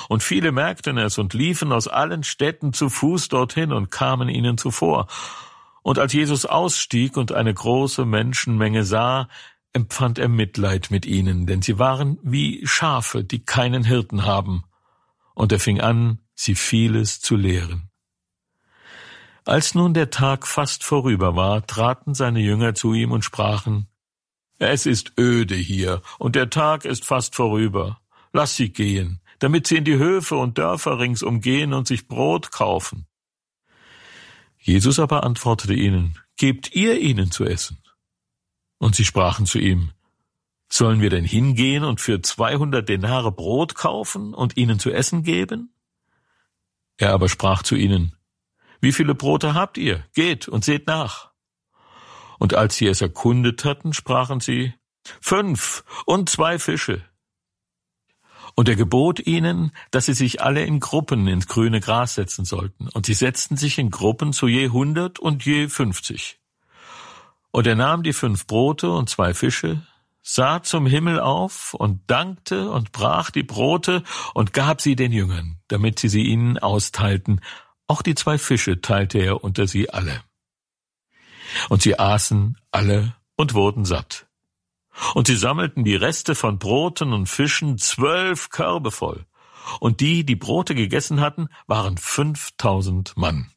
und viele merkten es und liefen aus allen Städten zu Fuß dorthin und kamen ihnen zuvor. Und als Jesus ausstieg und eine große Menschenmenge sah, empfand er Mitleid mit ihnen, denn sie waren wie Schafe, die keinen Hirten haben. Und er fing an, sie vieles zu lehren. Als nun der Tag fast vorüber war, traten seine Jünger zu ihm und sprachen: Es ist öde hier, und der Tag ist fast vorüber. Lass sie gehen, damit sie in die Höfe und Dörfer ringsum gehen und sich Brot kaufen. Jesus aber antwortete ihnen: Gebt ihr ihnen zu essen. Und sie sprachen zu ihm: Sollen wir denn hingehen und für 200 Denare Brot kaufen und ihnen zu essen geben? Er aber sprach zu ihnen: Wie viele Brote habt ihr? Geht und seht nach. Und als sie es erkundet hatten, sprachen sie: 5 und 2 Fische. Und er gebot ihnen, dass sie sich alle in Gruppen ins grüne Gras setzen sollten. Und sie setzten sich in Gruppen zu je 100 und je 50. Und er nahm die 5 Brote und 2 Fische, sah zum Himmel auf und dankte und brach die Brote und gab sie den Jüngern, damit sie ihnen austeilten. Auch die 2 Fische teilte er unter sie alle. Und sie aßen alle und wurden satt. Und sie sammelten die Reste von Broten und Fischen 12 Körbe voll. Und die Brote gegessen hatten, waren 5000 Mann.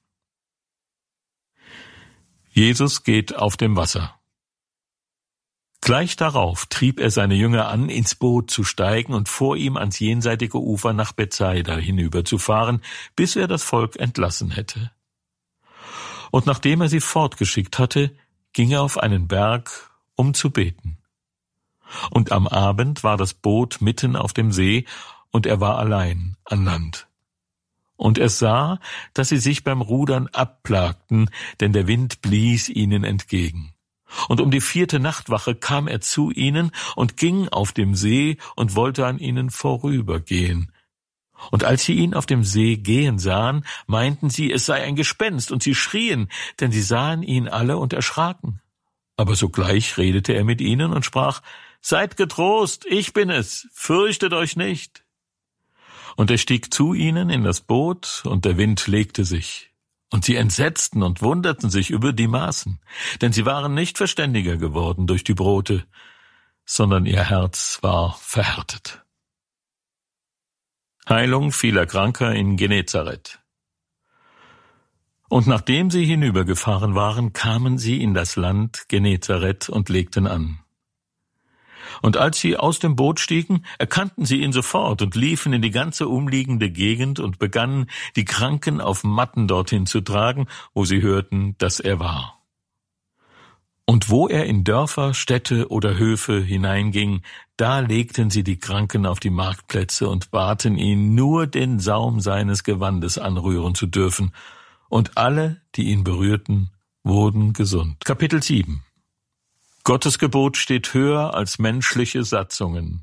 Jesus geht auf dem Wasser. Gleich darauf trieb er seine Jünger an, ins Boot zu steigen und vor ihm ans jenseitige Ufer nach Bethsaida hinüberzufahren, bis er das Volk entlassen hätte. Und nachdem er sie fortgeschickt hatte, ging er auf einen Berg, um zu beten. Und am Abend war das Boot mitten auf dem See, und er war allein an Land. Und er sah, dass sie sich beim Rudern abplagten, denn der Wind blies ihnen entgegen. Und um die 4. Nachtwache kam er zu ihnen und ging auf dem See und wollte an ihnen vorübergehen. Und als sie ihn auf dem See gehen sahen, meinten sie, es sei ein Gespenst, und sie schrien, denn sie sahen ihn alle und erschraken. Aber sogleich redete er mit ihnen und sprach: Seid getrost, ich bin es, fürchtet euch nicht. Und er stieg zu ihnen in das Boot, und der Wind legte sich. Und sie entsetzten und wunderten sich über die Maßen, denn sie waren nicht verständiger geworden durch die Brote, sondern ihr Herz war verhärtet. Heilung vieler Kranker in Genezareth. Und nachdem sie hinübergefahren waren, kamen sie in das Land Genezareth und legten an. Und als sie aus dem Boot stiegen, erkannten sie ihn sofort und liefen in die ganze umliegende Gegend und begannen, die Kranken auf Matten dorthin zu tragen, wo sie hörten, dass er war. Und wo er in Dörfer, Städte oder Höfe hineinging, da legten sie die Kranken auf die Marktplätze und baten ihn, nur den Saum seines Gewandes anrühren zu dürfen. Und alle, die ihn berührten, wurden gesund. Kapitel 7. Gottes Gebot steht höher als menschliche Satzungen.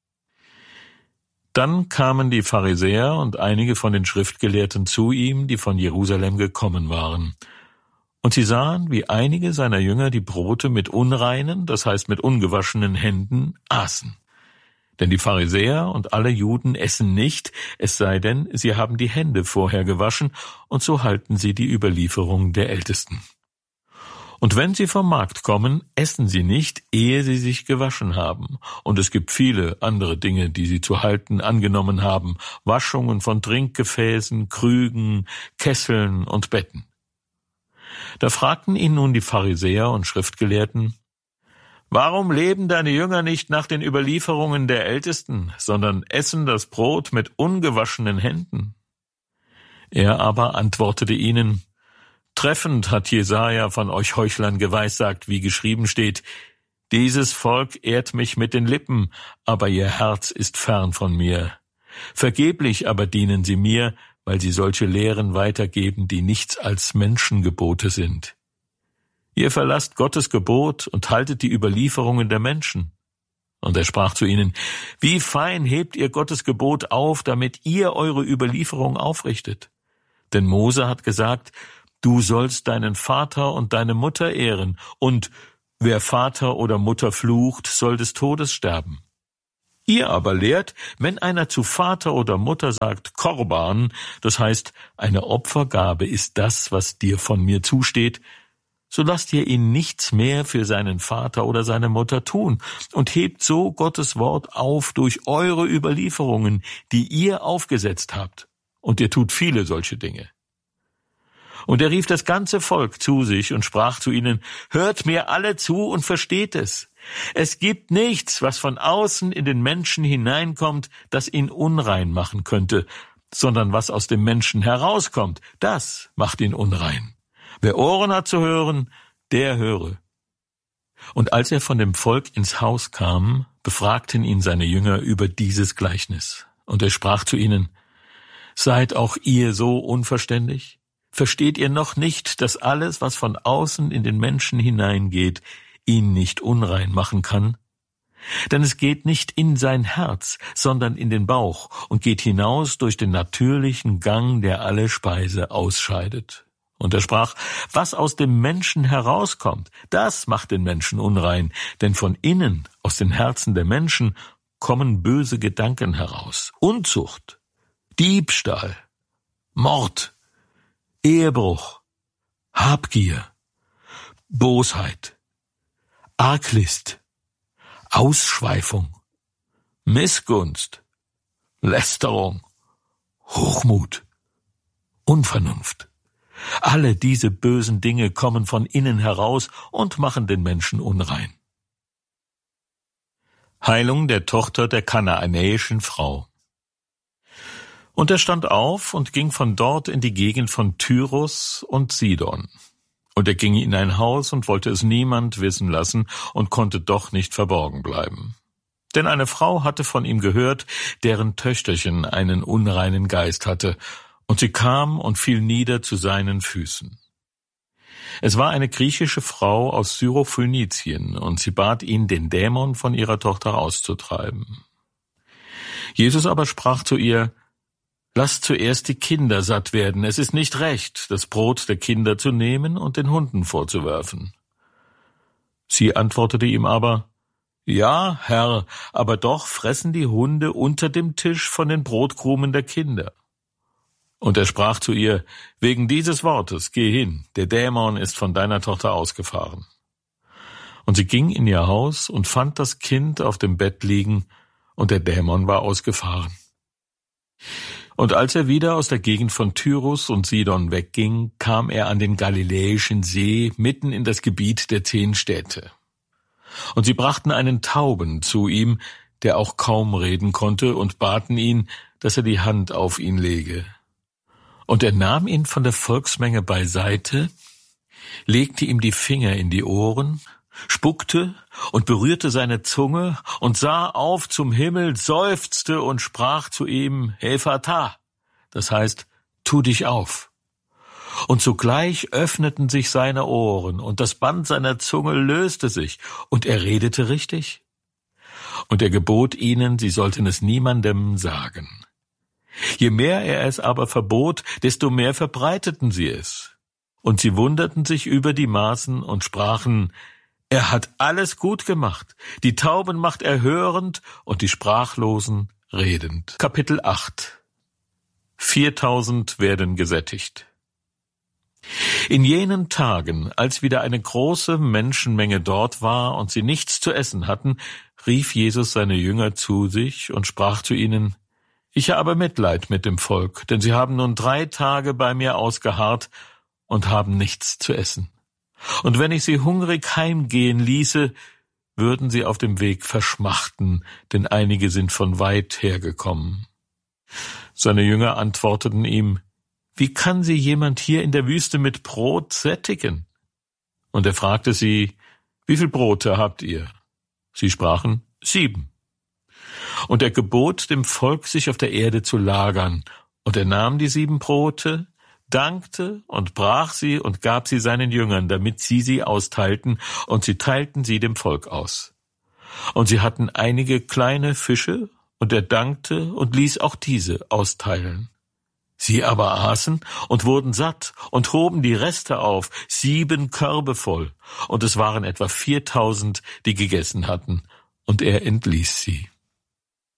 Dann kamen die Pharisäer und einige von den Schriftgelehrten zu ihm, die von Jerusalem gekommen waren. Und sie sahen, wie einige seiner Jünger die Brote mit unreinen, das heißt mit ungewaschenen Händen, aßen. Denn die Pharisäer und alle Juden essen nicht, es sei denn, sie haben die Hände vorher gewaschen, und so halten sie die Überlieferung der Ältesten. Und wenn sie vom Markt kommen, essen sie nicht, ehe sie sich gewaschen haben. Und es gibt viele andere Dinge, die sie zu halten angenommen haben, Waschungen von Trinkgefäßen, Krügen, Kesseln und Betten. Da fragten ihn nun die Pharisäer und Schriftgelehrten: Warum leben deine Jünger nicht nach den Überlieferungen der Ältesten, sondern essen das Brot mit ungewaschenen Händen? Er aber antwortete ihnen: Treffend hat Jesaja von euch Heuchlern geweissagt, wie geschrieben steht: Dieses Volk ehrt mich mit den Lippen, aber ihr Herz ist fern von mir. Vergeblich aber dienen sie mir, weil sie solche Lehren weitergeben, die nichts als Menschengebote sind. Ihr verlasst Gottes Gebot und haltet die Überlieferungen der Menschen. Und er sprach zu ihnen: Wie fein hebt ihr Gottes Gebot auf, damit ihr eure Überlieferung aufrichtet. Denn Mose hat gesagt: Du sollst deinen Vater und deine Mutter ehren, und wer Vater oder Mutter flucht, soll des Todes sterben. Ihr aber lehrt, wenn einer zu Vater oder Mutter sagt, Korban, das heißt, eine Opfergabe ist das, was dir von mir zusteht, so lasst ihr ihn nichts mehr für seinen Vater oder seine Mutter tun und hebt so Gottes Wort auf durch eure Überlieferungen, die ihr aufgesetzt habt. Und ihr tut viele solche Dinge. Und er rief das ganze Volk zu sich und sprach zu ihnen, hört mir alle zu und versteht es. Es gibt nichts, was von außen in den Menschen hineinkommt, das ihn unrein machen könnte, sondern was aus dem Menschen herauskommt, das macht ihn unrein. Wer Ohren hat zu hören, der höre. Und als er von dem Volk ins Haus kam, befragten ihn seine Jünger über dieses Gleichnis. Und er sprach zu ihnen, seid auch ihr so unverständig? Versteht ihr noch nicht, dass alles, was von außen in den Menschen hineingeht, ihn nicht unrein machen kann? Denn es geht nicht in sein Herz, sondern in den Bauch und geht hinaus durch den natürlichen Gang, der alle Speise ausscheidet. Und er sprach, was aus dem Menschen herauskommt, das macht den Menschen unrein, denn von innen, aus den Herzen der Menschen, kommen böse Gedanken heraus. Unzucht, Diebstahl, Mord, Ehebruch, Habgier, Bosheit, Arglist, Ausschweifung, Missgunst, Lästerung, Hochmut, Unvernunft. Alle diese bösen Dinge kommen von innen heraus und machen den Menschen unrein. Heilung der Tochter der kanaanäischen Frau. Und er stand auf und ging von dort in die Gegend von Tyrus und Sidon. Und er ging in ein Haus und wollte es niemand wissen lassen und konnte doch nicht verborgen bleiben. Denn eine Frau hatte von ihm gehört, deren Töchterchen einen unreinen Geist hatte, und sie kam und fiel nieder zu seinen Füßen. Es war eine griechische Frau aus Syrophönizien, und sie bat ihn, den Dämon von ihrer Tochter auszutreiben. Jesus aber sprach zu ihr, lasst zuerst die Kinder satt werden, es ist nicht recht, das Brot der Kinder zu nehmen und den Hunden vorzuwerfen. Sie antwortete ihm aber, ja, Herr, aber doch fressen die Hunde unter dem Tisch von den Brotkrumen der Kinder. Und er sprach zu ihr, wegen dieses Wortes, geh hin, der Dämon ist von deiner Tochter ausgefahren. Und sie ging in ihr Haus und fand das Kind auf dem Bett liegen, und der Dämon war ausgefahren. Und als er wieder aus der Gegend von Tyrus und Sidon wegging, kam er an den Galiläischen See, mitten in das Gebiet der 10 Städte. Und sie brachten einen Tauben zu ihm, der auch kaum reden konnte, und baten ihn, dass er die Hand auf ihn lege. Und er nahm ihn von der Volksmenge beiseite, legte ihm die Finger in die Ohren, spuckte und berührte seine Zunge und sah auf zum Himmel, seufzte und sprach zu ihm, Ephata, das heißt, tu dich auf. Und sogleich öffneten sich seine Ohren und das Band seiner Zunge löste sich und er redete richtig. Und er gebot ihnen, sie sollten es niemandem sagen. Je mehr er es aber verbot, desto mehr verbreiteten sie es. Und sie wunderten sich über die Maßen und sprachen, er hat alles gut gemacht, die Tauben macht er hörend und die Sprachlosen redend. Kapitel 8 4.000 werden gesättigt. In jenen Tagen, als wieder eine große Menschenmenge dort war und sie nichts zu essen hatten, rief Jesus seine Jünger zu sich und sprach zu ihnen, ich habe Mitleid mit dem Volk, denn sie haben nun 3 Tage bei mir ausgeharrt und haben nichts zu essen. Und wenn ich sie hungrig heimgehen ließe, würden sie auf dem Weg verschmachten, denn einige sind von weit hergekommen. Seine Jünger antworteten ihm, wie kann sie jemand hier in der Wüste mit Brot sättigen? Und er fragte sie, wie viel Brote habt ihr? Sie sprachen, 7. Und er gebot dem Volk, sich auf der Erde zu lagern. Und er nahm die 7 Brote, dankte und brach sie und gab sie seinen Jüngern, damit sie austeilten, und sie teilten sie dem Volk aus. Und sie hatten einige kleine Fische, und er dankte und ließ auch diese austeilen. Sie aber aßen und wurden satt und hoben die Reste auf, 7 Körbe voll, und es waren etwa 4.000, die gegessen hatten, und er entließ sie.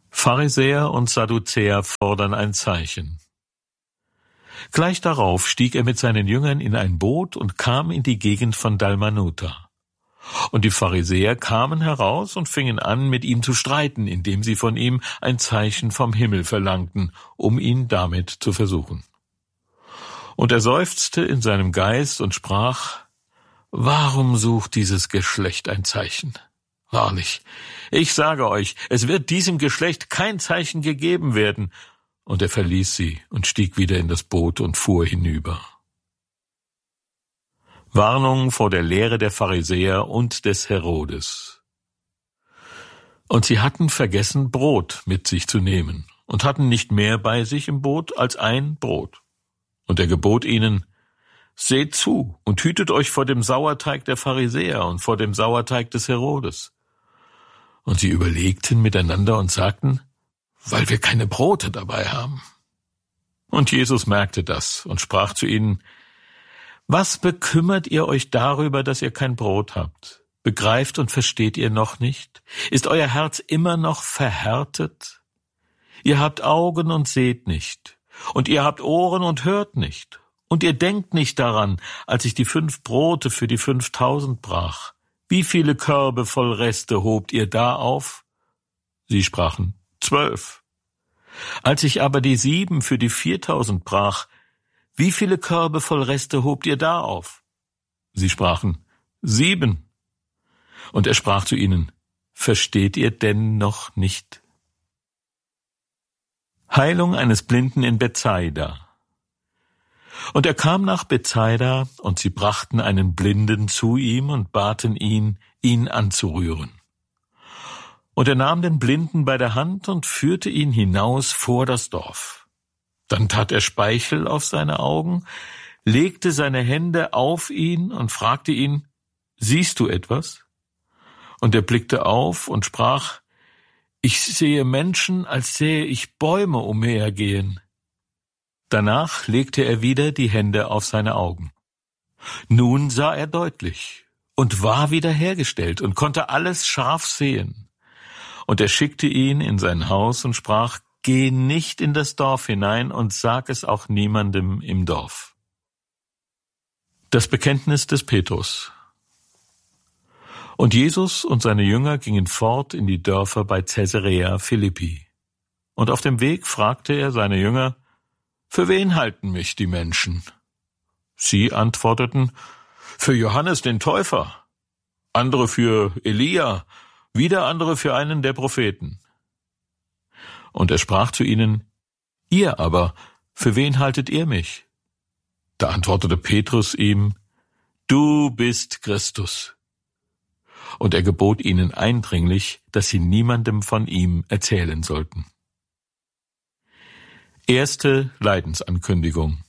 Pharisäer und Sadduzäer fordern ein Zeichen. Gleich darauf stieg er mit seinen Jüngern in ein Boot und kam in die Gegend von Dalmanuta. Und die Pharisäer kamen heraus und fingen an, mit ihm zu streiten, indem sie von ihm ein Zeichen vom Himmel verlangten, um ihn damit zu versuchen. Und er seufzte in seinem Geist und sprach: Warum sucht dieses Geschlecht ein Zeichen? Wahrlich, ich sage euch, es wird diesem Geschlecht kein Zeichen gegeben werden. Und er verließ sie und stieg wieder in das Boot und fuhr hinüber. Warnung vor der Lehre der Pharisäer und des Herodes. Und sie hatten vergessen, Brot mit sich zu nehmen und hatten nicht mehr bei sich im Boot als ein Brot. Und er gebot ihnen: Seht zu und hütet euch vor dem Sauerteig der Pharisäer und vor dem Sauerteig des Herodes. Und sie überlegten miteinander und sagten: Weil wir keine Brote dabei haben. Und Jesus merkte das und sprach zu ihnen: Was bekümmert ihr euch darüber, dass ihr kein Brot habt? Begreift und versteht ihr noch nicht? Ist euer Herz immer noch verhärtet? Ihr habt Augen und seht nicht, und ihr habt Ohren und hört nicht. Und ihr denkt nicht daran, als ich die 5 Brote für die 5.000 brach. Wie viele Körbe voll Reste hobt ihr da auf? Sie sprachen: 12. Als ich aber die 7 für die 4.000 brach, wie viele Körbe voll Reste hobt ihr da auf? Sie sprachen: 7. Und er sprach zu ihnen: Versteht ihr denn noch nicht? Heilung eines Blinden in Bethsaida. Und er kam nach Bethsaida, und sie brachten einen Blinden zu ihm und baten ihn, ihn anzurühren. Und er nahm den Blinden bei der Hand und führte ihn hinaus vor das Dorf. Dann tat er Speichel auf seine Augen, legte seine Hände auf ihn und fragte ihn: Siehst du etwas? Und er blickte auf und sprach: Ich sehe Menschen, als sähe ich Bäume umhergehen. Danach legte er wieder die Hände auf seine Augen. Nun sah er deutlich und war wiederhergestellt und konnte alles scharf sehen. Und er schickte ihn in sein Haus und sprach: Geh nicht in das Dorf hinein und sag es auch niemandem im Dorf. Das Bekenntnis des Petrus. Und Jesus und seine Jünger gingen fort in die Dörfer bei Caesarea Philippi. Und auf dem Weg fragte er seine Jünger: Für wen halten mich die Menschen? Sie antworteten: Für Johannes den Täufer, andere für Elia, wieder andere für einen der Propheten. Und er sprach zu ihnen: Ihr aber, für wen haltet ihr mich? Da antwortete Petrus ihm: Du bist Christus. Und er gebot ihnen eindringlich, dass sie niemandem von ihm erzählen sollten. Erste Leidensankündigung.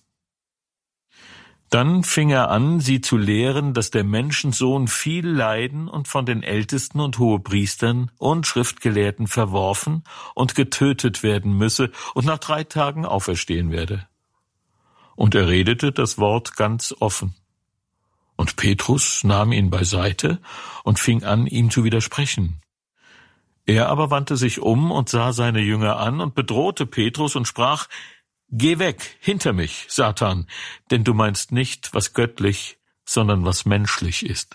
Dann fing er an, sie zu lehren, dass der Menschensohn viel leiden und von den Ältesten und Hohepriestern und Schriftgelehrten verworfen und getötet werden müsse und nach 3 Tagen auferstehen werde. Und er redete das Wort ganz offen. Und Petrus nahm ihn beiseite und fing an, ihm zu widersprechen. Er aber wandte sich um und sah seine Jünger an und bedrohte Petrus und sprach: Geh weg, hinter mich, Satan, denn du meinst nicht, was göttlich, sondern was menschlich ist.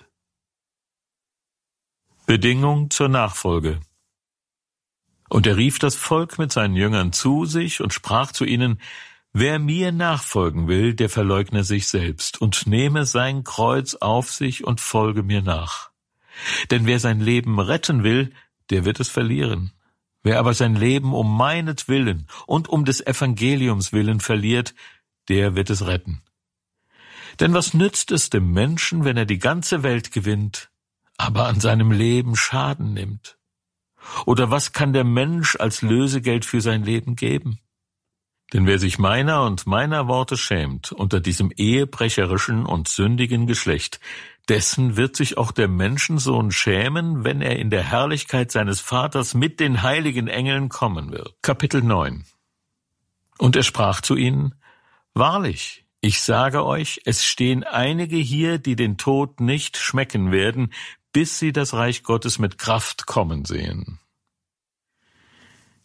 Bedingung zur Nachfolge. Und er rief das Volk mit seinen Jüngern zu sich und sprach zu ihnen: Wer mir nachfolgen will, der verleugne sich selbst und nehme sein Kreuz auf sich und folge mir nach. Denn wer sein Leben retten will, der wird es verlieren. Wer aber sein Leben um meinetwillen und um des Evangeliums willen verliert, der wird es retten. Denn was nützt es dem Menschen, wenn er die ganze Welt gewinnt, aber an seinem Leben Schaden nimmt? Oder was kann der Mensch als Lösegeld für sein Leben geben? Denn wer sich meiner und meiner Worte schämt unter diesem ehebrecherischen und sündigen Geschlecht, dessen wird sich auch der Menschensohn schämen, wenn er in der Herrlichkeit seines Vaters mit den heiligen Engeln kommen wird. Kapitel 9. Und er sprach zu ihnen: Wahrlich, ich sage euch, es stehen einige hier, die den Tod nicht schmecken werden, bis sie das Reich Gottes mit Kraft kommen sehen.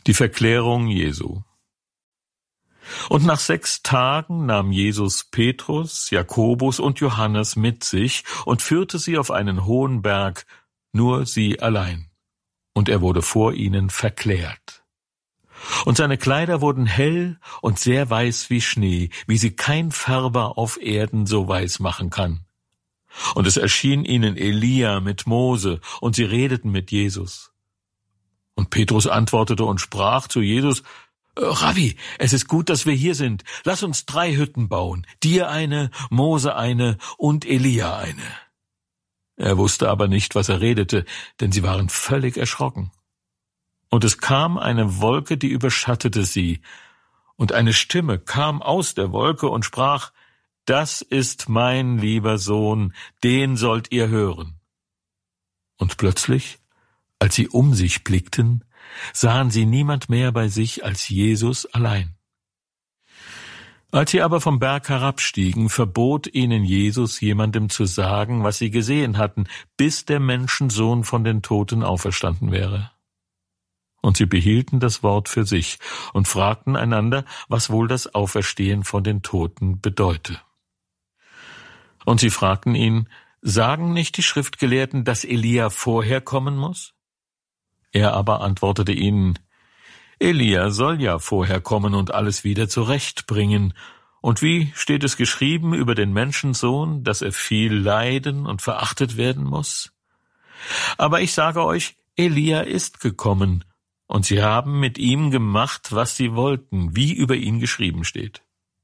Die Verklärung Jesu. Und nach 6 Tagen nahm Jesus Petrus, Jakobus und Johannes mit sich und führte sie auf einen hohen Berg, nur sie allein. Und er wurde vor ihnen verklärt. Und seine Kleider wurden hell und sehr weiß wie Schnee, wie sie kein Färber auf Erden so weiß machen kann. Und es erschien ihnen Elia mit Mose, und sie redeten mit Jesus. Und Petrus antwortete und sprach zu Jesus: Rabbi, es ist gut, dass wir hier sind. Lass uns 3 Hütten bauen, dir eine, Mose eine und Elia eine. Er wusste aber nicht, was er redete, denn sie waren völlig erschrocken. Und es kam eine Wolke, die überschattete sie, und eine Stimme kam aus der Wolke und sprach: Das ist mein lieber Sohn, den sollt ihr hören. Und plötzlich, als sie um sich blickten, sahen sie niemand mehr bei sich als Jesus allein. Als sie aber vom Berg herabstiegen, verbot ihnen Jesus, jemandem zu sagen, was sie gesehen hatten, bis der Menschensohn von den Toten auferstanden wäre. Und sie behielten das Wort für sich und fragten einander, was wohl das Auferstehen von den Toten bedeute. Und sie fragten ihn: Sagen nicht die Schriftgelehrten, dass Elia vorher kommen muss? Er aber antwortete ihnen: Elia soll ja vorher kommen und alles wieder zurechtbringen. Und wie steht es geschrieben über den Menschensohn, dass er viel leiden und verachtet werden muss? Aber ich sage euch, Elia ist gekommen, und sie haben mit ihm gemacht, was sie wollten, wie über ihn geschrieben steht.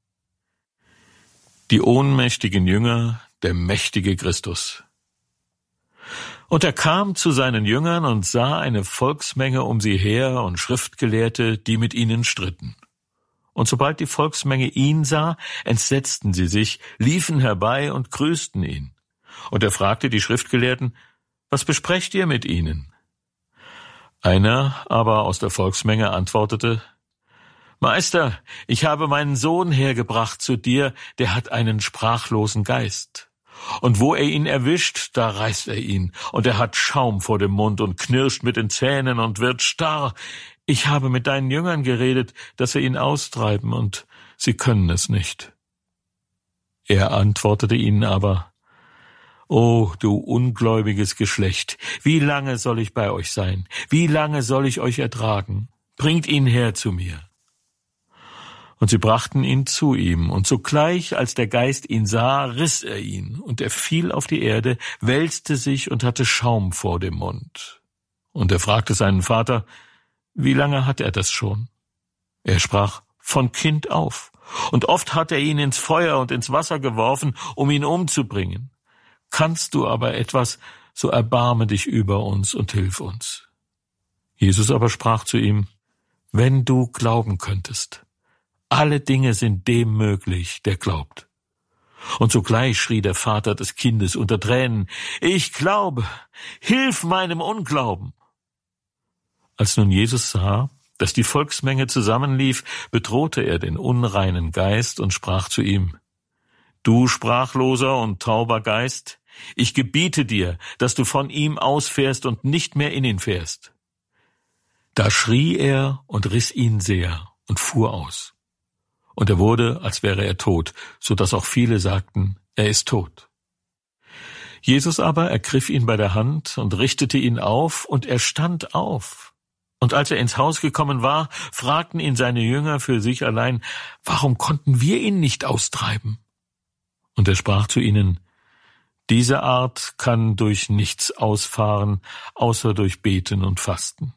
Die ohnmächtigen Jünger, der mächtige Christus. Und er kam zu seinen Jüngern und sah eine Volksmenge um sie her und Schriftgelehrte, die mit ihnen stritten. Und sobald die Volksmenge ihn sah, entsetzten sie sich, liefen herbei und grüßten ihn. Und er fragte die Schriftgelehrten: Was besprecht ihr mit ihnen? Einer aber aus der Volksmenge antwortete: Meister, ich habe meinen Sohn hergebracht zu dir, der hat einen sprachlosen Geist. Und wo er ihn erwischt, da reißt er ihn, und er hat Schaum vor dem Mund und knirscht mit den Zähnen und wird starr. Ich habe mit deinen Jüngern geredet, dass sie ihn austreiben, und sie können es nicht. Er antwortete ihnen aber: O du ungläubiges Geschlecht, wie lange soll ich bei euch sein? Wie lange soll ich euch ertragen? Bringt ihn her zu mir. Und sie brachten ihn zu ihm, und sogleich, als der Geist ihn sah, riss er ihn, und er fiel auf die Erde, wälzte sich und hatte Schaum vor dem Mund. Und er fragte seinen Vater: Wie lange hat er das schon? Er sprach: Von Kind auf, und oft hat er ihn ins Feuer und ins Wasser geworfen, um ihn umzubringen. Kannst du aber etwas, so erbarme dich über uns und hilf uns. Jesus aber sprach zu ihm: Wenn du glauben könntest. Alle Dinge sind dem möglich, der glaubt. Und sogleich schrie der Vater des Kindes unter Tränen: Ich glaube, hilf meinem Unglauben. Als nun Jesus sah, dass die Volksmenge zusammenlief, bedrohte er den unreinen Geist und sprach zu ihm: Du sprachloser und tauber Geist, ich gebiete dir, dass du von ihm ausfährst und nicht mehr in ihn fährst. Da schrie er und riss ihn sehr und fuhr aus. Und er wurde, als wäre er tot, so dass auch viele sagten: Er ist tot. Jesus aber ergriff ihn bei der Hand und richtete ihn auf, und er stand auf. Und als er ins Haus gekommen war, fragten ihn seine Jünger für sich allein: Warum konnten wir ihn nicht austreiben? Und er sprach zu ihnen: Diese Art kann durch nichts ausfahren, außer durch Beten und Fasten.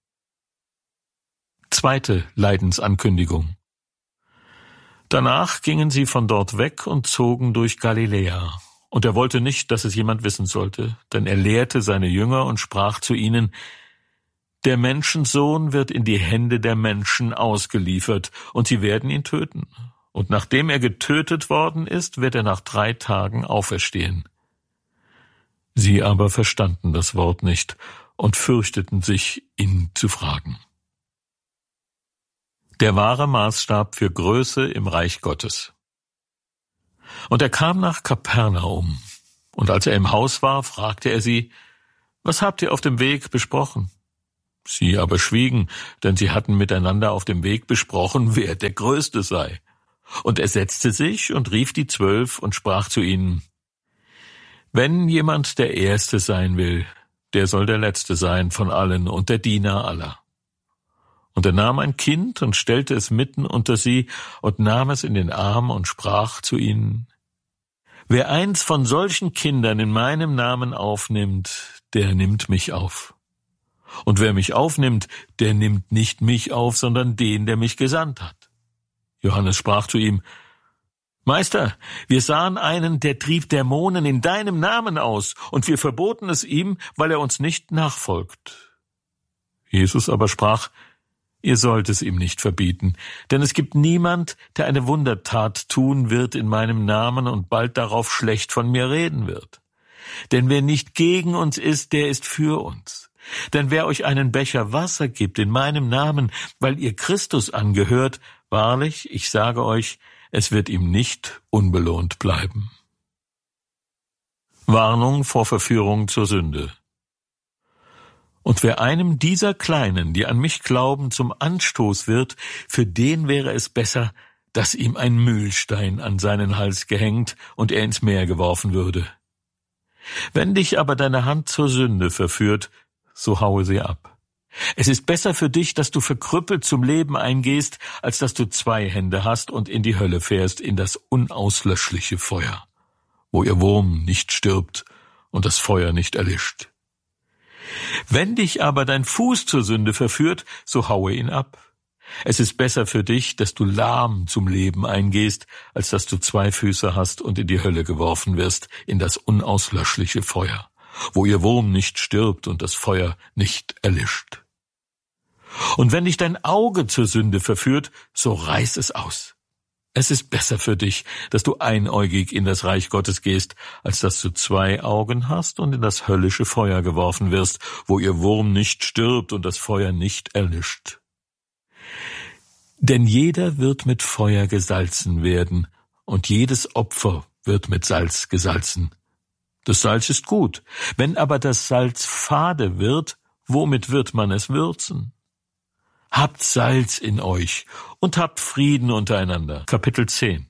Zweite Leidensankündigung. Danach gingen sie von dort weg und zogen durch Galiläa. Und er wollte nicht, dass es jemand wissen sollte, denn er lehrte seine Jünger und sprach zu ihnen: Der Menschensohn wird in die Hände der Menschen ausgeliefert, und sie werden ihn töten. Und nachdem er getötet worden ist, wird er nach 3 Tagen auferstehen. Sie aber verstanden das Wort nicht und fürchteten sich, ihn zu fragen. Der wahre Maßstab für Größe im Reich Gottes. Und er kam nach Kapernaum, und als er im Haus war, fragte er sie: Was habt ihr auf dem Weg besprochen? Sie aber schwiegen, denn sie hatten miteinander auf dem Weg besprochen, wer der Größte sei. Und er setzte sich und rief die 12 und sprach zu ihnen: Wenn jemand der Erste sein will, der soll der Letzte sein von allen und der Diener aller. Und er nahm ein Kind und stellte es mitten unter sie und nahm es in den Arm und sprach zu ihnen: Wer eins von solchen Kindern in meinem Namen aufnimmt, der nimmt mich auf. Und wer mich aufnimmt, der nimmt nicht mich auf, sondern den, der mich gesandt hat. Johannes sprach zu ihm: Meister, wir sahen einen, der trieb Dämonen in deinem Namen aus, und wir verboten es ihm, weil er uns nicht nachfolgt. Jesus aber sprach: Ihr sollt es ihm nicht verbieten, denn es gibt niemand, der eine Wundertat tun wird in meinem Namen und bald darauf schlecht von mir reden wird. Denn wer nicht gegen uns ist, der ist für uns. Denn wer euch einen Becher Wasser gibt in meinem Namen, weil ihr Christus angehört, wahrlich, ich sage euch, es wird ihm nicht unbelohnt bleiben. Warnung vor Verführung zur Sünde. Und wer einem dieser Kleinen, die an mich glauben, zum Anstoß wird, für den wäre es besser, dass ihm ein Mühlstein an seinen Hals gehängt und er ins Meer geworfen würde. Wenn dich aber deine Hand zur Sünde verführt, so haue sie ab. Es ist besser für dich, dass du verkrüppelt zum Leben eingehst, als dass du 2 Hände hast und in die Hölle fährst, in das unauslöschliche Feuer, wo ihr Wurm nicht stirbt und das Feuer nicht erlischt. Wenn dich aber dein Fuß zur Sünde verführt, so haue ihn ab. Es ist besser für dich, dass du lahm zum Leben eingehst, als dass du 2 Füße hast und in die Hölle geworfen wirst, in das unauslöschliche Feuer, wo ihr Wurm nicht stirbt und das Feuer nicht erlischt. Und wenn dich dein Auge zur Sünde verführt, so reiß es aus. Es ist besser für dich, dass du einäugig in das Reich Gottes gehst, als dass du 2 Augen hast und in das höllische Feuer geworfen wirst, wo ihr Wurm nicht stirbt und das Feuer nicht erlischt. Denn jeder wird mit Feuer gesalzen werden, und jedes Opfer wird mit Salz gesalzen. Das Salz ist gut, wenn aber das Salz fade wird, womit wird man es würzen? Habt Salz in euch und habt Frieden untereinander. Kapitel 10.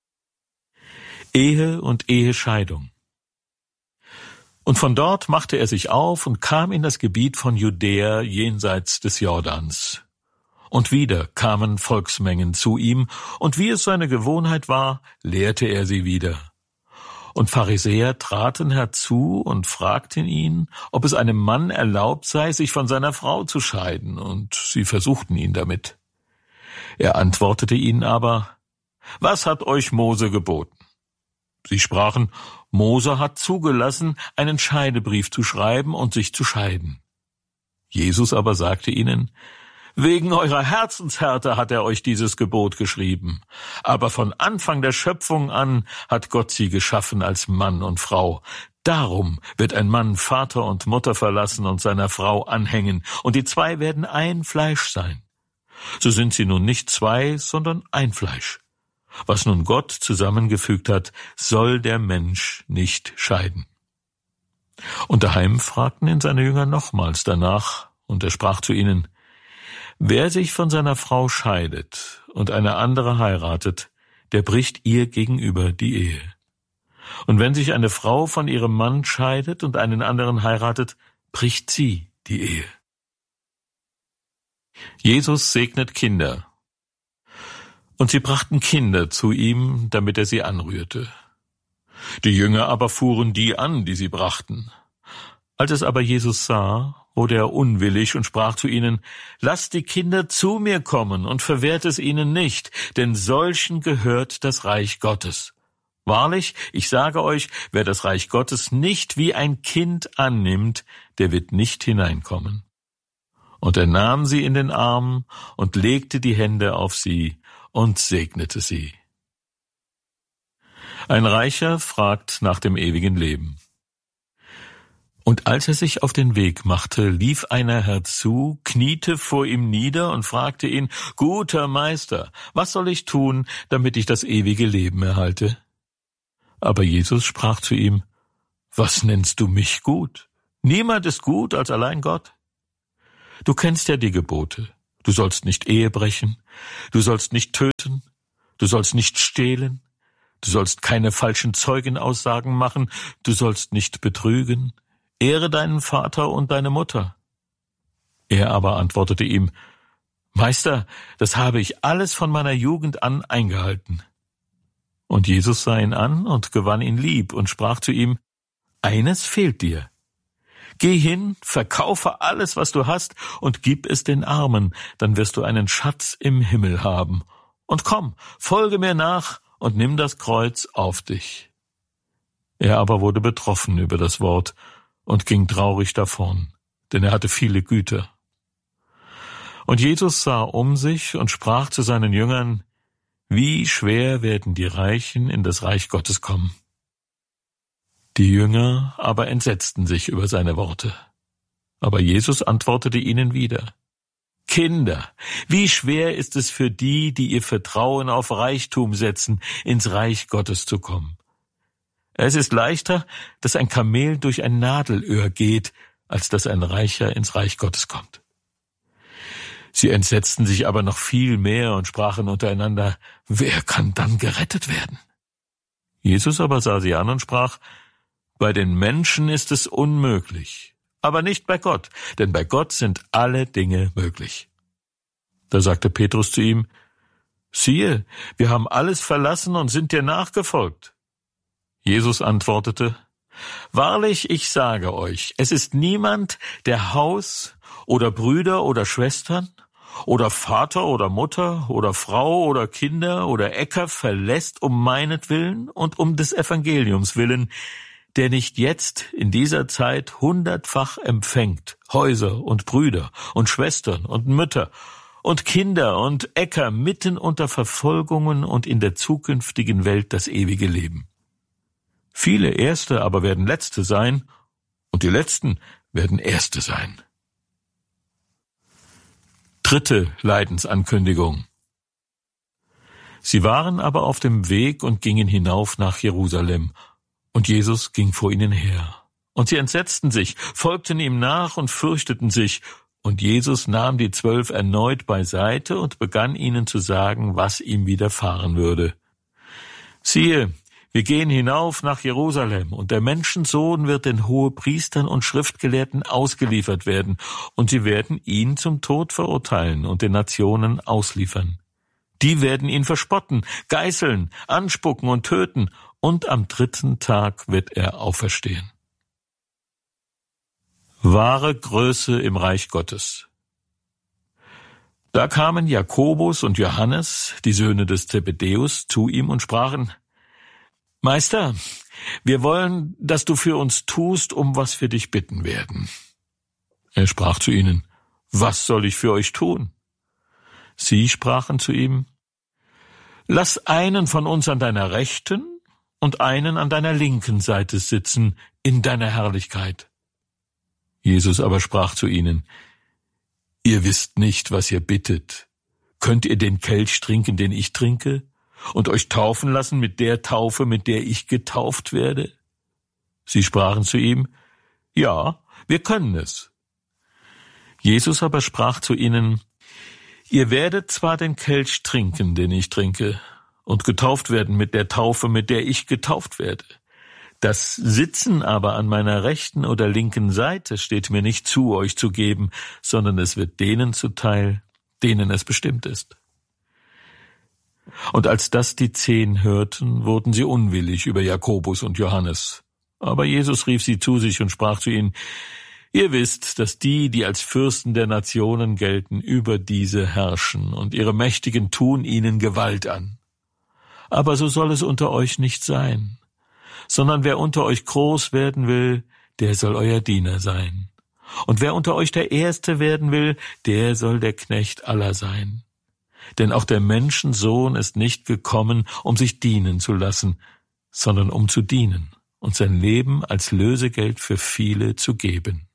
Ehe und Ehescheidung. Und von dort machte er sich auf und kam in das Gebiet von Judäa jenseits des Jordans. Und wieder kamen Volksmengen zu ihm, und wie es seine Gewohnheit war, lehrte er sie wieder. Und Pharisäer traten herzu und fragten ihn, ob es einem Mann erlaubt sei, sich von seiner Frau zu scheiden, und sie versuchten ihn damit. Er antwortete ihnen aber: Was hat euch Mose geboten? Sie sprachen: Mose hat zugelassen, einen Scheidebrief zu schreiben und sich zu scheiden. Jesus aber sagte ihnen: Wegen eurer Herzenshärte hat er euch dieses Gebot geschrieben. Aber von Anfang der Schöpfung an hat Gott sie geschaffen als Mann und Frau. Darum wird ein Mann Vater und Mutter verlassen und seiner Frau anhängen, und die 2 werden ein Fleisch sein. So sind sie nun nicht 2, sondern ein Fleisch. Was nun Gott zusammengefügt hat, soll der Mensch nicht scheiden. Und daheim fragten ihn seine Jünger nochmals danach, und er sprach zu ihnen: Wer sich von seiner Frau scheidet und eine andere heiratet, der bricht ihr gegenüber die Ehe. Und wenn sich eine Frau von ihrem Mann scheidet und einen anderen heiratet, bricht sie die Ehe. Jesus segnet Kinder. Und sie brachten Kinder zu ihm, damit er sie anrührte. Die Jünger aber fuhren die an, die sie brachten. Als es aber Jesus sah, wurde er unwillig und sprach zu ihnen: Lasst die Kinder zu mir kommen und verwehrt es ihnen nicht, denn solchen gehört das Reich Gottes. Wahrlich, ich sage euch, wer das Reich Gottes nicht wie ein Kind annimmt, der wird nicht hineinkommen. Und er nahm sie in den Arm und legte die Hände auf sie und segnete sie. Ein Reicher fragt nach dem ewigen Leben. Und als er sich auf den Weg machte, lief einer herzu, kniete vor ihm nieder und fragte ihn: Guter Meister, was soll ich tun, damit ich das ewige Leben erhalte? Aber Jesus sprach zu ihm: Was nennst du mich gut? Niemand ist gut als allein Gott. Du kennst ja die Gebote. Du sollst nicht Ehe brechen, du sollst nicht töten, du sollst nicht stehlen, du sollst keine falschen Zeugenaussagen machen, du sollst nicht betrügen, ehre deinen Vater und deine Mutter. Er aber antwortete ihm, Meister, das habe ich alles von meiner Jugend an eingehalten. Und Jesus sah ihn an und gewann ihn lieb und sprach zu ihm, eines fehlt dir. Geh hin, verkaufe alles, was du hast, und gib es den Armen, dann wirst du einen Schatz im Himmel haben. Und komm, folge mir nach und nimm das Kreuz auf dich. Er aber wurde betroffen über das Wort und ging traurig davon, denn er hatte viele Güter. Und Jesus sah um sich und sprach zu seinen Jüngern, wie schwer werden die Reichen in das Reich Gottes kommen. Die Jünger aber entsetzten sich über seine Worte. Aber Jesus antwortete ihnen wieder, Kinder, wie schwer ist es für die, die ihr Vertrauen auf Reichtum setzen, ins Reich Gottes zu kommen. Es ist leichter, dass ein Kamel durch ein Nadelöhr geht, als dass ein Reicher ins Reich Gottes kommt. Sie entsetzten sich aber noch viel mehr und sprachen untereinander, wer kann dann gerettet werden? Jesus aber sah sie an und sprach, bei den Menschen ist es unmöglich, aber nicht bei Gott, denn bei Gott sind alle Dinge möglich. Da sagte Petrus zu ihm, siehe, wir haben alles verlassen und sind dir nachgefolgt. Jesus antwortete, wahrlich, ich sage euch, es ist niemand, der Haus oder Brüder oder Schwestern oder Vater oder Mutter oder Frau oder Kinder oder Äcker verlässt um meinetwillen und um des Evangeliums willen, der nicht jetzt in dieser Zeit 100-fach empfängt, Häuser und Brüder und Schwestern und Mütter und Kinder und Äcker mitten unter Verfolgungen und in der zukünftigen Welt das ewige Leben. Viele Erste aber werden Letzte sein, und die Letzten werden Erste sein. Dritte Leidensankündigung. Sie waren aber auf dem Weg und gingen hinauf nach Jerusalem, und Jesus ging vor ihnen her. Und sie entsetzten sich, folgten ihm nach und fürchteten sich, und Jesus nahm die 12 erneut beiseite und begann ihnen zu sagen, was ihm widerfahren würde. Siehe, wir gehen hinauf nach Jerusalem, und der Menschensohn wird den Hohepriestern und Schriftgelehrten ausgeliefert werden, und sie werden ihn zum Tod verurteilen und den Nationen ausliefern. Die werden ihn verspotten, geißeln, anspucken und töten, und am 3. Tag wird er auferstehen. Wahre Größe im Reich Gottes. Da kamen Jakobus und Johannes, die Söhne des Zebedäus, zu ihm und sprachen, Meister, wir wollen, dass du für uns tust, um was wir dich bitten werden. Er sprach zu ihnen, was soll ich für euch tun? Sie sprachen zu ihm, lass einen von uns an deiner rechten und einen an deiner linken Seite sitzen in deiner Herrlichkeit. Jesus aber sprach zu ihnen, ihr wisst nicht, was ihr bittet. Könnt ihr den Kelch trinken, den ich trinke, und euch taufen lassen mit der Taufe, mit der ich getauft werde? Sie sprachen zu ihm, ja, wir können es. Jesus aber sprach zu ihnen, ihr werdet zwar den Kelch trinken, den ich trinke, und getauft werden mit der Taufe, mit der ich getauft werde. Das Sitzen aber an meiner rechten oder linken Seite steht mir nicht zu, euch zu geben, sondern es wird denen zuteil, denen es bestimmt ist. Und als das die 10 hörten, wurden sie unwillig über Jakobus und Johannes. Aber Jesus rief sie zu sich und sprach zu ihnen, ihr wisst, dass die, die als Fürsten der Nationen gelten, über diese herrschen, und ihre Mächtigen tun ihnen Gewalt an. Aber so soll es unter euch nicht sein, sondern wer unter euch groß werden will, der soll euer Diener sein. Und wer unter euch der Erste werden will, der soll der Knecht aller sein. Denn auch der Menschensohn ist nicht gekommen, um sich dienen zu lassen, sondern um zu dienen und sein Leben als Lösegeld für viele zu geben.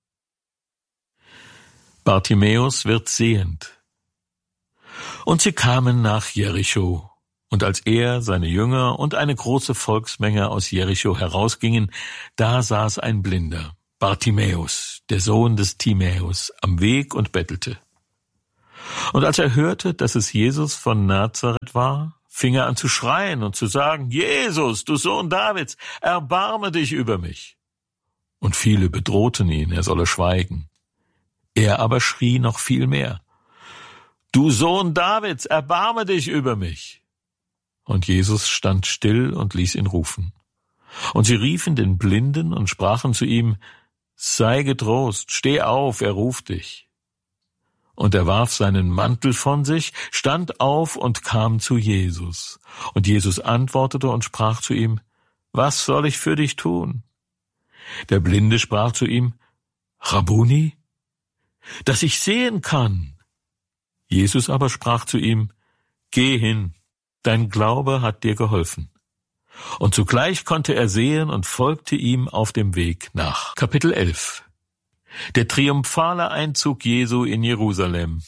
Bartimäus wird sehend. Und sie kamen nach Jericho. Und als er, seine Jünger und eine große Volksmenge aus Jericho herausgingen, da saß ein Blinder, Bartimäus, der Sohn des Timäus, am Weg und bettelte. Und als er hörte, dass es Jesus von Nazareth war, fing er an zu schreien und zu sagen, Jesus, du Sohn Davids, erbarme dich über mich. Und viele bedrohten ihn, er solle schweigen. Er aber schrie noch viel mehr, du Sohn Davids, erbarme dich über mich. Und Jesus stand still und ließ ihn rufen. Und sie riefen den Blinden und sprachen zu ihm, sei getrost, steh auf, er ruft dich. Und er warf seinen Mantel von sich, stand auf und kam zu Jesus. Und Jesus antwortete und sprach zu ihm, was soll ich für dich tun? Der Blinde sprach zu ihm, Rabbuni, dass ich sehen kann. Jesus aber sprach zu ihm, geh hin, dein Glaube hat dir geholfen. Und zugleich konnte er sehen und folgte ihm auf dem Weg nach. Kapitel 11. Der triumphale Einzug Jesu in Jerusalem.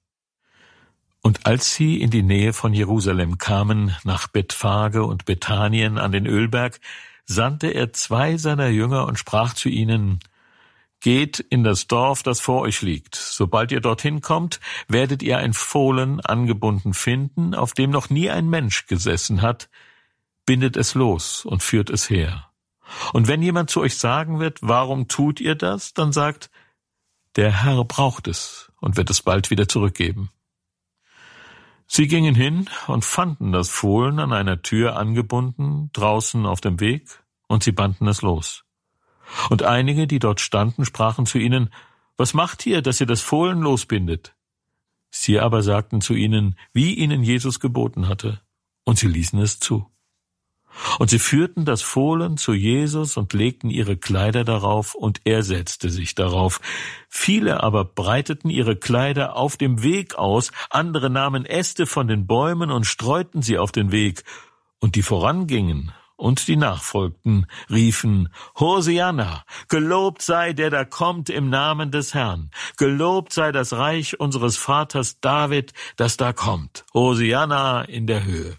Und als sie in die Nähe von Jerusalem kamen, nach Bethphage und Bethanien an den Ölberg, sandte er 2 seiner Jünger und sprach zu ihnen, geht in das Dorf, das vor euch liegt. Sobald ihr dorthin kommt, werdet ihr ein Fohlen angebunden finden, auf dem noch nie ein Mensch gesessen hat. Bindet es los und führt es her. Und wenn jemand zu euch sagen wird, warum tut ihr das, dann sagt, der Herr braucht es und wird es bald wieder zurückgeben. Sie gingen hin und fanden das Fohlen an einer Tür angebunden, draußen auf dem Weg, und sie banden es los. Und einige, die dort standen, sprachen zu ihnen, was macht ihr, dass ihr das Fohlen losbindet? Sie aber sagten zu ihnen, wie ihnen Jesus geboten hatte, und sie ließen es zu. Und sie führten das Fohlen zu Jesus und legten ihre Kleider darauf, und er setzte sich darauf. Viele aber breiteten ihre Kleider auf dem Weg aus, andere nahmen Äste von den Bäumen und streuten sie auf den Weg. Und die vorangingen und die nachfolgten, riefen, Hosianna, gelobt sei der da kommt im Namen des Herrn. Gelobt sei das Reich unseres Vaters David, das da kommt. Hosianna in der Höhe.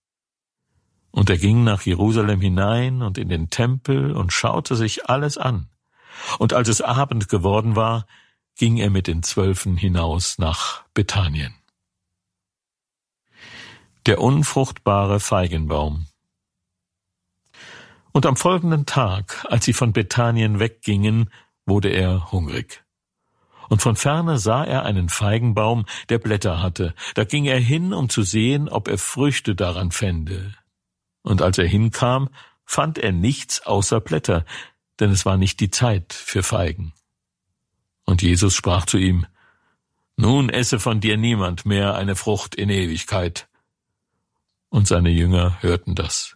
Und er ging nach Jerusalem hinein und in den Tempel und schaute sich alles an. Und als es Abend geworden war, ging er mit den 12 hinaus nach Bethanien. Der unfruchtbare Feigenbaum. Und am folgenden Tag, als sie von Bethanien weggingen, wurde er hungrig. Und von ferne sah er einen Feigenbaum, der Blätter hatte. Da ging er hin, um zu sehen, ob er Früchte daran fände. Und als er hinkam, fand er nichts außer Blätter, denn es war nicht die Zeit für Feigen. Und Jesus sprach zu ihm, nun esse von dir niemand mehr eine Frucht in Ewigkeit. Und seine Jünger hörten das.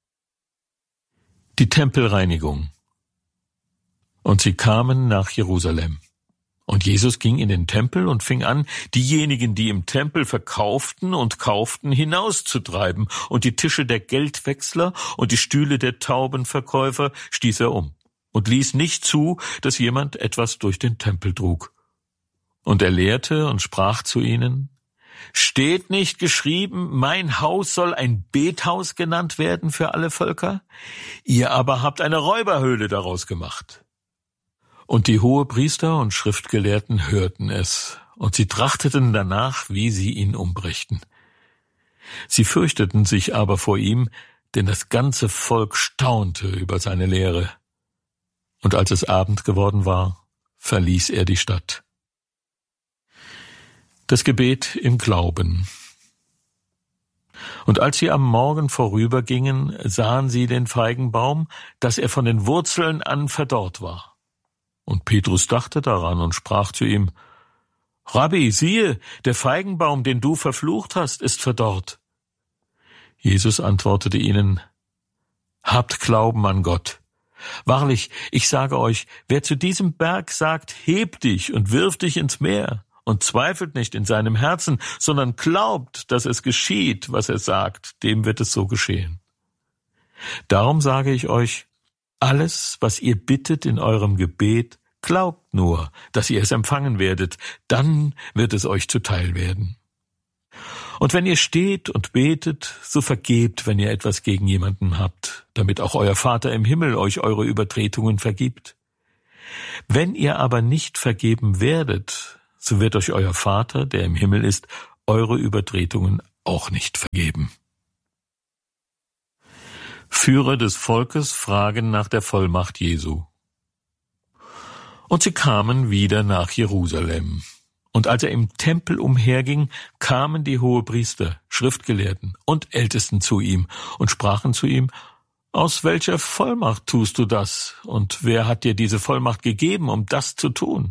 Die Tempelreinigung. Und sie kamen nach Jerusalem. Und Jesus ging in den Tempel und fing an, diejenigen, die im Tempel verkauften und kauften, hinauszutreiben, und die Tische der Geldwechsler und die Stühle der Taubenverkäufer stieß er um und ließ nicht zu, dass jemand etwas durch den Tempel trug. Und er lehrte und sprach zu ihnen, steht nicht geschrieben, mein Haus soll ein Bethaus genannt werden für alle Völker? Ihr aber habt eine Räuberhöhle daraus gemacht. Und die Hohepriester und Schriftgelehrten hörten es, und sie trachteten danach, wie sie ihn umbrächten. Sie fürchteten sich aber vor ihm, denn das ganze Volk staunte über seine Lehre. Und als es Abend geworden war, verließ er die Stadt. Das Gebet im Glauben. Und als sie am Morgen vorübergingen, sahen sie den Feigenbaum, dass er von den Wurzeln an verdorrt war. Und Petrus dachte daran und sprach zu ihm, Rabbi, siehe, der Feigenbaum, den du verflucht hast, ist verdorrt. Jesus antwortete ihnen, habt Glauben an Gott. Wahrlich, ich sage euch, wer zu diesem Berg sagt, heb dich und wirf dich ins Meer, und zweifelt nicht in seinem Herzen, sondern glaubt, dass es geschieht, was er sagt, dem wird es so geschehen. Darum sage ich euch, alles, was ihr bittet in eurem Gebet, glaubt nur, dass ihr es empfangen werdet, dann wird es euch zuteil werden. Und wenn ihr steht und betet, so vergebt, wenn ihr etwas gegen jemanden habt, damit auch euer Vater im Himmel euch eure Übertretungen vergibt. Wenn ihr aber nicht vergeben werdet, so wird euch euer Vater, der im Himmel ist, eure Übertretungen auch nicht vergeben. Führer des Volkes fragen nach der Vollmacht Jesu. Und sie kamen wieder nach Jerusalem. Und als er im Tempel umherging, kamen die Hohepriester, Schriftgelehrten und Ältesten zu ihm und sprachen zu ihm: Aus welcher Vollmacht tust du das? Und wer hat dir diese Vollmacht gegeben, um das zu tun?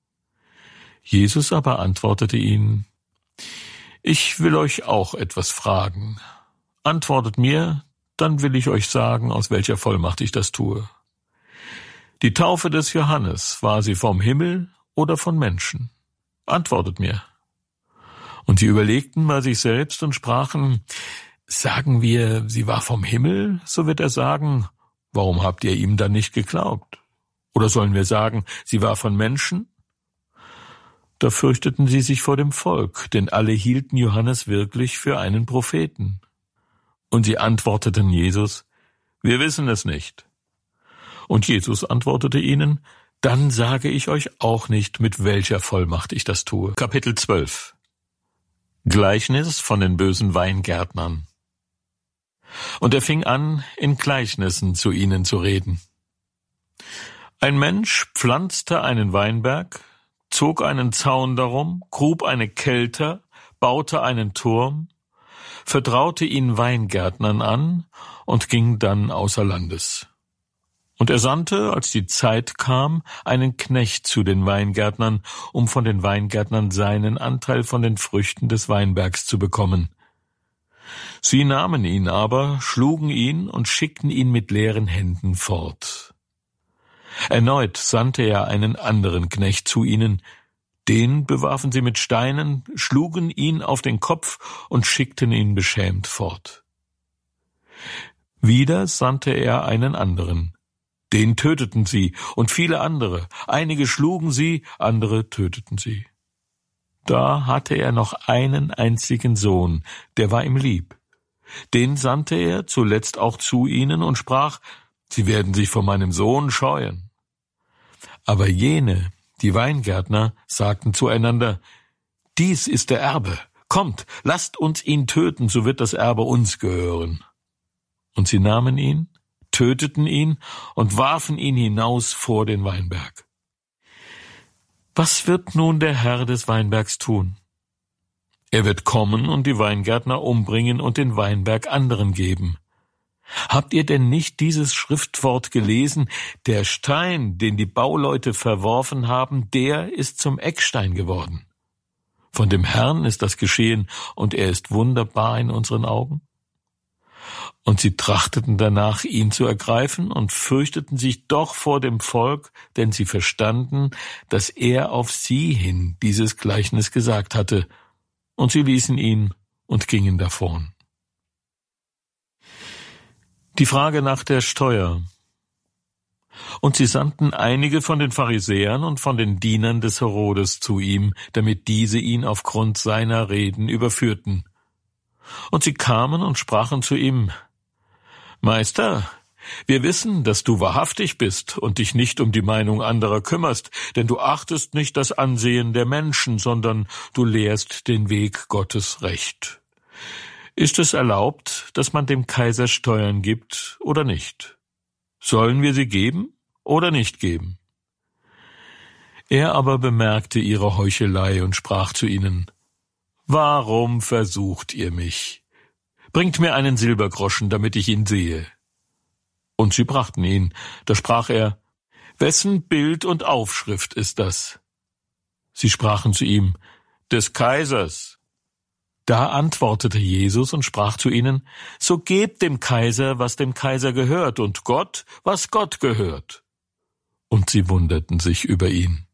Jesus aber antwortete ihnen: Ich will euch auch etwas fragen. Antwortet mir, dann will ich euch sagen, aus welcher Vollmacht ich das tue. Die Taufe des Johannes, war sie vom Himmel oder von Menschen? Antwortet mir. Und sie überlegten bei sich selbst und sprachen: Sagen wir, sie war vom Himmel, so wird er sagen: Warum habt ihr ihm dann nicht geglaubt? Oder sollen wir sagen, sie war von Menschen? Da fürchteten sie sich vor dem Volk, denn alle hielten Johannes wirklich für einen Propheten. Und sie antworteten Jesus: Wir wissen es nicht. Und Jesus antwortete ihnen: Dann sage ich euch auch nicht, mit welcher Vollmacht ich das tue. Kapitel 12. Gleichnis von den bösen Weingärtnern. Und er fing an, in Gleichnissen zu ihnen zu reden. Ein Mensch pflanzte einen Weinberg, zog einen Zaun darum, grub eine Kelter, baute einen Turm, vertraute ihn Weingärtnern an und ging dann außer Landes. Und er sandte, als die Zeit kam, einen Knecht zu den Weingärtnern, um von den Weingärtnern seinen Anteil von den Früchten des Weinbergs zu bekommen. Sie nahmen ihn aber, schlugen ihn und schickten ihn mit leeren Händen fort. Erneut sandte er einen anderen Knecht zu ihnen. Den bewarfen sie mit Steinen, schlugen ihn auf den Kopf und schickten ihn beschämt fort. Wieder sandte er einen anderen. Den töteten sie und viele andere. Einige schlugen sie, andere töteten sie. Da hatte er noch einen einzigen Sohn, der war ihm lieb. Den sandte er zuletzt auch zu ihnen und sprach: Sie werden sich vor meinem Sohn scheuen. Aber jene, die Weingärtner, sagten zueinander: Dies ist der Erbe. Kommt, lasst uns ihn töten, so wird das Erbe uns gehören. Und sie nahmen ihn, töteten ihn und warfen ihn hinaus vor den Weinberg. Was wird nun der Herr des Weinbergs tun? Er wird kommen und die Weingärtner umbringen und den Weinberg anderen geben. Habt ihr denn nicht dieses Schriftwort gelesen? Der Stein, den die Bauleute verworfen haben, der ist zum Eckstein geworden. Von dem Herrn ist das geschehen, und er ist wunderbar in unseren Augen. Und sie trachteten danach, ihn zu ergreifen, und fürchteten sich doch vor dem Volk, denn sie verstanden, dass er auf sie hin dieses Gleichnis gesagt hatte. Und sie ließen ihn und gingen davon. Die Frage nach der Steuer. Und sie sandten einige von den Pharisäern und von den Dienern des Herodes zu ihm, damit diese ihn aufgrund seiner Reden überführten. Und sie kamen und sprachen zu ihm: Meister, wir wissen, dass du wahrhaftig bist und dich nicht um die Meinung anderer kümmerst, denn du achtest nicht das Ansehen der Menschen, sondern du lehrst den Weg Gottes recht. Ist es erlaubt, dass man dem Kaiser Steuern gibt oder nicht? Sollen wir sie geben oder nicht geben? Er aber bemerkte ihre Heuchelei und sprach zu ihnen: Warum versucht ihr mich? Bringt mir einen Silbergroschen, damit ich ihn sehe. Und sie brachten ihn. Da sprach er: Wessen Bild und Aufschrift ist das? Sie sprachen zu ihm: Des Kaisers. Da antwortete Jesus und sprach zu ihnen: So gebt dem Kaiser, was dem Kaiser gehört, und Gott, was Gott gehört. Und sie wunderten sich über ihn.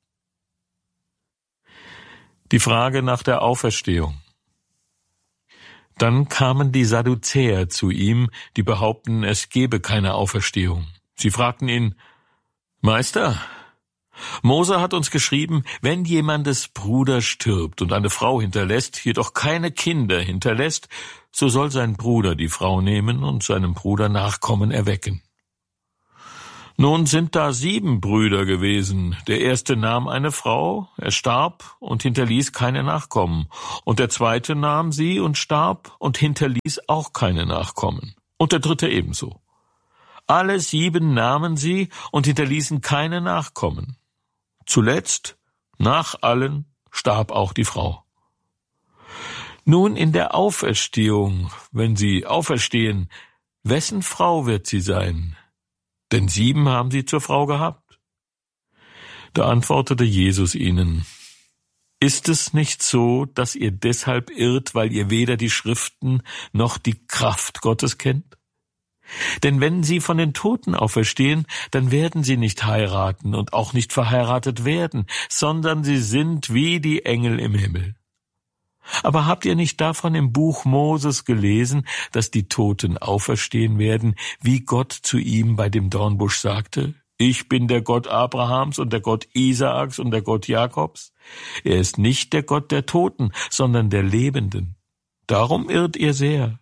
Die Frage nach der Auferstehung. Dann kamen die Sadduzäer zu ihm, die behaupten, es gebe keine Auferstehung. Sie fragten ihn: Meister, Mose hat uns geschrieben, wenn jemandes Bruder stirbt und eine Frau hinterlässt, jedoch keine Kinder hinterlässt, so soll sein Bruder die Frau nehmen und seinem Bruder Nachkommen erwecken. Nun sind da 7 Brüder gewesen. Der erste nahm eine Frau, er starb und hinterließ keine Nachkommen. Und der zweite nahm sie und starb und hinterließ auch keine Nachkommen. Und der dritte ebenso. Alle 7 nahmen sie und hinterließen keine Nachkommen. Zuletzt, nach allen, starb auch die Frau. Nun in der Auferstehung, wenn sie auferstehen, wessen Frau wird sie sein? Denn 7 haben sie zur Frau gehabt. Da antwortete Jesus ihnen: Ist es nicht so, dass ihr deshalb irrt, weil ihr weder die Schriften noch die Kraft Gottes kennt? Denn wenn sie von den Toten auferstehen, dann werden sie nicht heiraten und auch nicht verheiratet werden, sondern sie sind wie die Engel im Himmel. Aber habt ihr nicht davon im Buch Moses gelesen, dass die Toten auferstehen werden, wie Gott zu ihm bei dem Dornbusch sagte: Ich bin der Gott Abrahams und der Gott Isaaks und der Gott Jakobs? Er ist nicht der Gott der Toten, sondern der Lebenden. Darum irrt ihr sehr.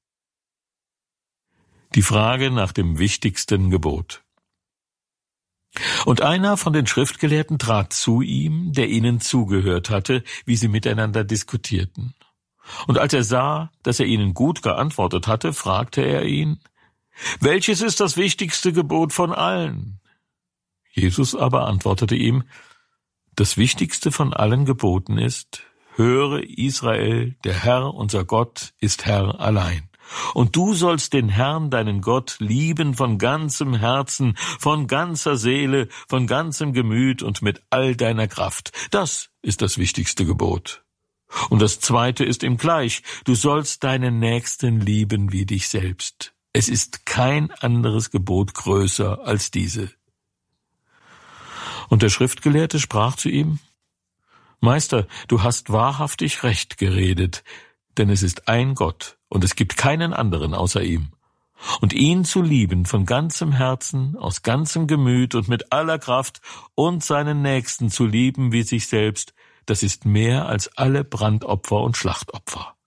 Die Frage nach dem wichtigsten Gebot. Und einer von den Schriftgelehrten trat zu ihm, der ihnen zugehört hatte, wie sie miteinander diskutierten. Und als er sah, dass er ihnen gut geantwortet hatte, fragte er ihn: Welches ist das wichtigste Gebot von allen? Jesus aber antwortete ihm: Das wichtigste von allen Geboten ist: Höre, Israel, der Herr, unser Gott, ist Herr allein. Und du sollst den Herrn, deinen Gott, lieben von ganzem Herzen, von ganzer Seele, von ganzem Gemüt und mit all deiner Kraft. Das ist das wichtigste Gebot. Und das zweite ist ihm gleich: Du sollst deinen Nächsten lieben wie dich selbst. Es ist kein anderes Gebot größer als diese. Und der Schriftgelehrte sprach zu ihm: Meister, du hast wahrhaftig recht geredet, denn es ist ein Gott, und es gibt keinen anderen außer ihm. Und ihn zu lieben von ganzem Herzen, aus ganzem Gemüt und mit aller Kraft und seinen Nächsten zu lieben wie sich selbst, das ist mehr als alle Brandopfer und Schlachtopfer.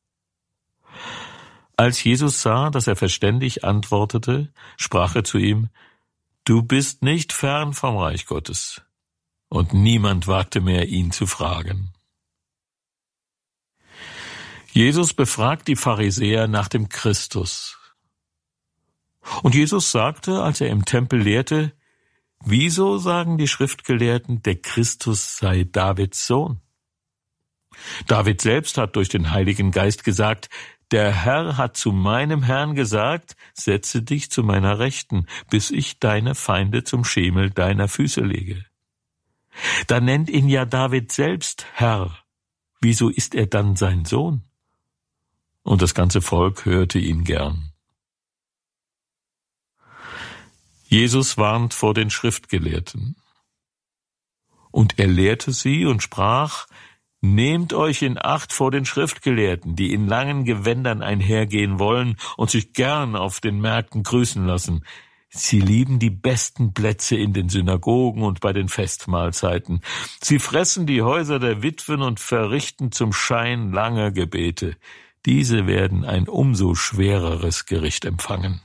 Als Jesus sah, dass er verständig antwortete, sprach er zu ihm: Du bist nicht fern vom Reich Gottes. Und niemand wagte mehr, ihn zu fragen. Jesus befragt die Pharisäer nach dem Christus. Und Jesus sagte, als er im Tempel lehrte: Wieso sagen die Schriftgelehrten, der Christus sei Davids Sohn? David selbst hat durch den Heiligen Geist gesagt: Der Herr hat zu meinem Herrn gesagt: Setze dich zu meiner Rechten, bis ich deine Feinde zum Schemel deiner Füße lege. Da nennt ihn ja David selbst Herr. Wieso ist er dann sein Sohn? Und das ganze Volk hörte ihn gern. Jesus warnt vor den Schriftgelehrten. Und er lehrte sie und sprach: Nehmt euch in Acht vor den Schriftgelehrten, die in langen Gewändern einhergehen wollen und sich gern auf den Märkten grüßen lassen. Sie lieben die besten Plätze in den Synagogen und bei den Festmahlzeiten. Sie fressen die Häuser der Witwen und verrichten zum Schein langer Gebete. Diese werden ein umso schwereres Gericht empfangen.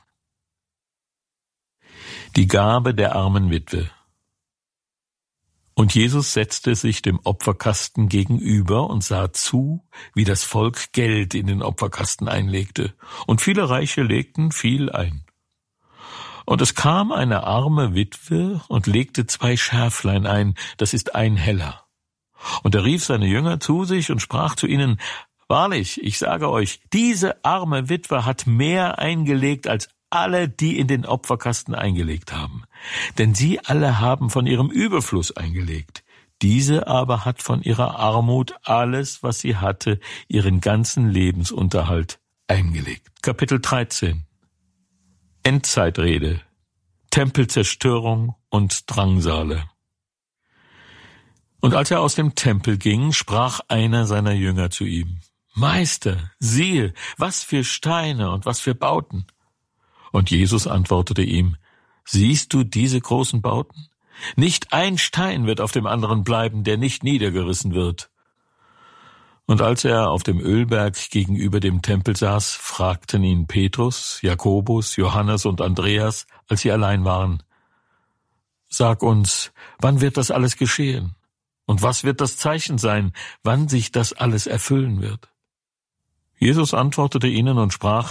Die Gabe der armen Witwe. Und Jesus setzte sich dem Opferkasten gegenüber und sah zu, wie das Volk Geld in den Opferkasten einlegte. Und viele Reiche legten viel ein. Und es kam eine arme Witwe und legte 2 Schärflein ein, das ist ein Heller. Und er rief seine Jünger zu sich und sprach zu ihnen: Wahrlich, ich sage euch, diese arme Witwe hat mehr eingelegt als alle, die in den Opferkasten eingelegt haben. Denn sie alle haben von ihrem Überfluss eingelegt. Diese aber hat von ihrer Armut alles, was sie hatte, ihren ganzen Lebensunterhalt eingelegt. Kapitel 13. Endzeitrede, Tempelzerstörung und Drangsale. Und als er aus dem Tempel ging, sprach einer seiner Jünger zu ihm: Meister, siehe, was für Steine und was für Bauten. Und Jesus antwortete ihm: Siehst du diese großen Bauten? Nicht ein Stein wird auf dem anderen bleiben, der nicht niedergerissen wird. Und als er auf dem Ölberg gegenüber dem Tempel saß, fragten ihn Petrus, Jakobus, Johannes und Andreas, als sie allein waren: Sag uns, wann wird das alles geschehen? Und was wird das Zeichen sein, wann sich das alles erfüllen wird? Jesus antwortete ihnen und sprach: